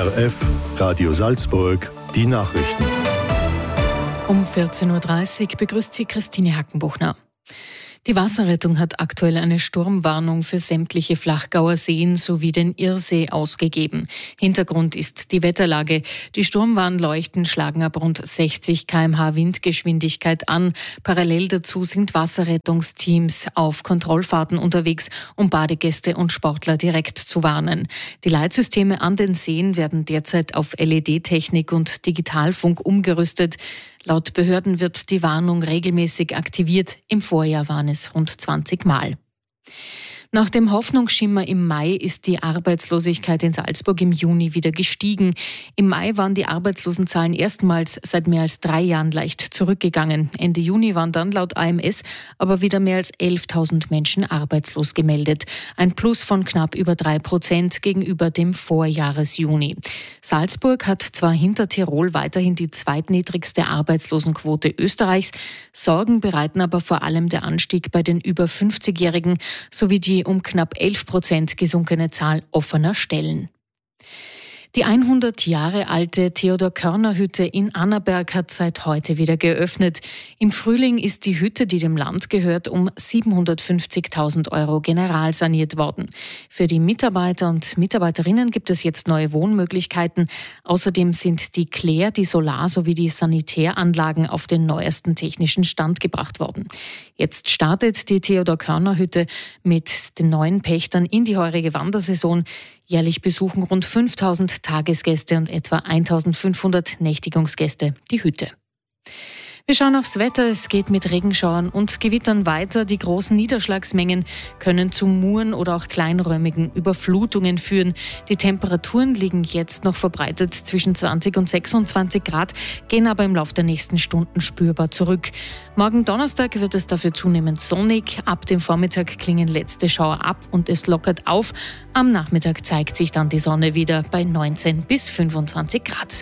ORF, Radio Salzburg, die Nachrichten. Um 14.30 Uhr begrüßt sie Christine Hackenbuchner. Die Wasserrettung hat aktuell eine Sturmwarnung für sämtliche Flachgauer Seen sowie den Irrsee ausgegeben. Hintergrund ist die Wetterlage. Die Sturmwarnleuchten schlagen ab rund 60 km/h Windgeschwindigkeit an. Parallel dazu sind Wasserrettungsteams auf Kontrollfahrten unterwegs, um Badegäste und Sportler direkt zu warnen. Die Leitsysteme an den Seen werden derzeit auf LED-Technik und Digitalfunk umgerüstet. Laut Behörden wird die Warnung regelmäßig aktiviert. Im Vorjahr waren es rund 20 Mal. Nach dem Hoffnungsschimmer im Mai ist die Arbeitslosigkeit in Salzburg im Juni wieder gestiegen. Im Mai waren die Arbeitslosenzahlen erstmals seit mehr als 3 Jahren leicht zurückgegangen. Ende Juni waren dann laut AMS aber wieder mehr als 11.000 Menschen arbeitslos gemeldet. Ein Plus von knapp über 3% gegenüber dem Vorjahresjuni. Salzburg hat zwar hinter Tirol weiterhin die zweitniedrigste Arbeitslosenquote Österreichs. Sorgen bereiten aber vor allem der Anstieg bei den über 50-Jährigen sowie die um knapp 11% gesunkene Zahl offener Stellen. Die 100 Jahre alte Theodor-Körner-Hütte in Annaberg hat seit heute wieder geöffnet. Im Frühling ist die Hütte, die dem Land gehört, um 750.000 € generalsaniert worden. Für die Mitarbeiter und Mitarbeiterinnen gibt es jetzt neue Wohnmöglichkeiten. Außerdem sind die Klär-, die Solar- sowie die Sanitäranlagen auf den neuesten technischen Stand gebracht worden. Jetzt startet die Theodor-Körner-Hütte mit den neuen Pächtern in die heurige Wandersaison. Jährlich besuchen rund 5.000 Tagesgäste und etwa 1.500 Nächtigungsgäste die Hütte. Wir schauen aufs Wetter. Es geht mit Regenschauern und Gewittern weiter. Die großen Niederschlagsmengen können zu Muren oder auch kleinräumigen Überflutungen führen. Die Temperaturen liegen jetzt noch verbreitet zwischen 20 und 26 Grad, gehen aber im Laufe der nächsten Stunden spürbar zurück. Morgen Donnerstag wird es dafür zunehmend sonnig. Ab dem Vormittag klingen letzte Schauer ab und es lockert auf. Am Nachmittag zeigt sich dann die Sonne wieder bei 19 bis 25 Grad.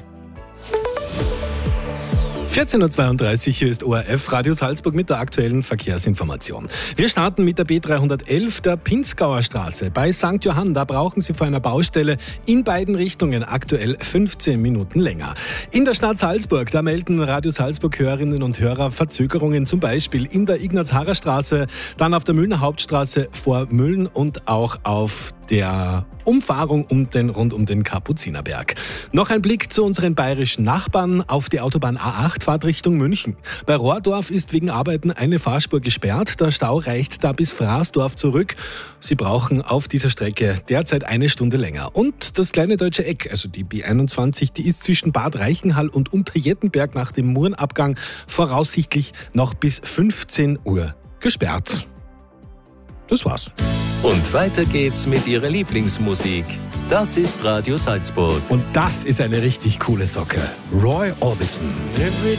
14.32 Uhr, hier ist ORF Radio Salzburg mit der aktuellen Verkehrsinformation. Wir starten mit der B311 der Pinzgauer Straße. Bei St. Johann, da brauchen Sie vor einer Baustelle in beiden Richtungen aktuell 15 Minuten länger. In der Stadt Salzburg, da melden Radio Salzburg Hörerinnen und Hörer Verzögerungen, zum Beispiel in der Ignaz-Harrer-Straße, dann auf der Müllner Hauptstraße vor Mülln und auch auf der Umfahrung rund um den Kapuzinerberg. Noch ein Blick zu unseren bayerischen Nachbarn auf die Autobahn A8 Fahrt Richtung München. Bei Rohrdorf ist wegen Arbeiten eine Fahrspur gesperrt. Der Stau reicht da bis Fraßdorf zurück. Sie brauchen auf dieser Strecke derzeit 1 Stunde länger. Und das kleine deutsche Eck, also die B21, die ist zwischen Bad Reichenhall und Unterjettenberg nach dem Murenabgang voraussichtlich noch bis 15 Uhr gesperrt. Das war's. Und weiter geht's mit Ihrer Lieblingsmusik. Das ist Radio Salzburg. Und das ist eine richtig coole Socke. Roy Orbison.